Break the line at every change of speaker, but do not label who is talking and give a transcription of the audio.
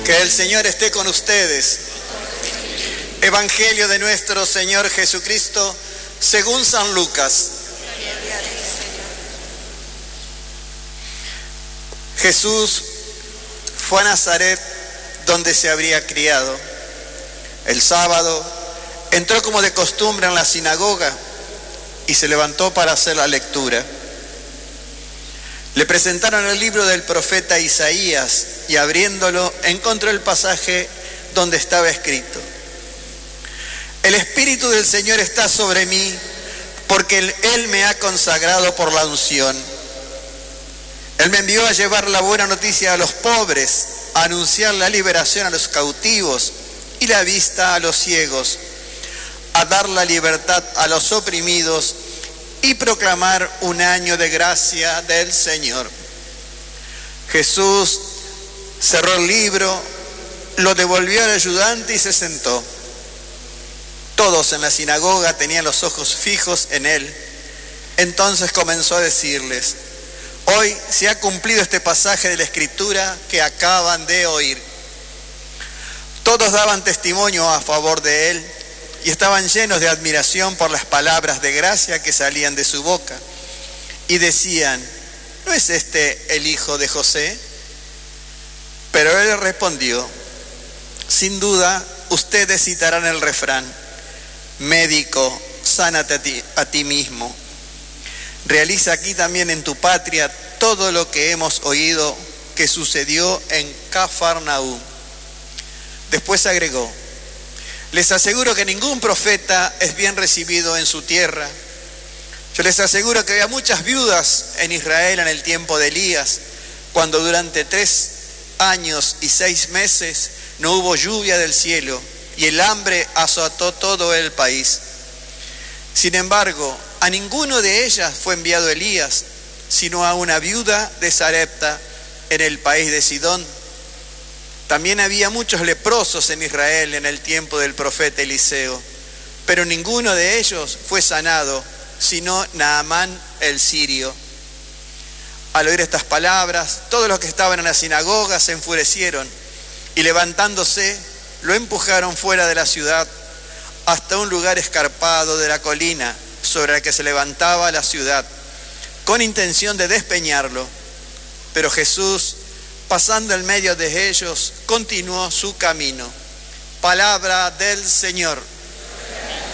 Que el Señor esté con ustedes. Evangelio de nuestro Señor Jesucristo según San Lucas. Jesús fue a Nazaret, donde se habría criado. El sábado entró como de costumbre en la sinagoga y se levantó para hacer la lectura. Le presentaron el libro del profeta Isaías y abriéndolo encontró el pasaje donde estaba escrito: El Espíritu del Señor está sobre mí, porque Él me ha consagrado por la unción. Él me envió a llevar la buena noticia a los pobres, a anunciar la liberación a los cautivos y la vista a los ciegos, a dar la libertad a los oprimidos y proclamar un año de gracia del Señor. Jesús cerró el libro, lo devolvió al ayudante y se sentó. Todos en la sinagoga tenían los ojos fijos en él. Entonces comenzó a decirles: hoy se ha cumplido este pasaje de la Escritura que acaban de oír. Todos daban testimonio a favor de él y estaban llenos de admiración por las palabras de gracia que salían de su boca. Y decían: ¿no es este el hijo de José? Pero él respondió: sin duda ustedes citarán el refrán: médico, sánate a ti mismo. Realiza aquí también en tu patria todo lo que hemos oído que sucedió en Cafarnaúm. Después agregó: les aseguro que ningún profeta es bien recibido en su tierra. Yo les aseguro que había muchas viudas en Israel en el tiempo de Elías, cuando durante 3 años y 6 meses no hubo lluvia del cielo y el hambre azotó todo el país. Sin embargo, a ninguno de ellas fue enviado Elías, sino a una viuda de Sarepta en el país de Sidón. También había muchos leprosos en Israel en el tiempo del profeta Eliseo, pero ninguno de ellos fue sanado, sino Naamán el sirio. Al oír estas palabras, todos los que estaban en la sinagoga se enfurecieron y levantándose, lo empujaron fuera de la ciudad hasta un lugar escarpado de la colina sobre la que se levantaba la ciudad, con intención de despeñarlo. Pero Jesús, pasando en medio de ellos, continuó su camino. Palabra del Señor.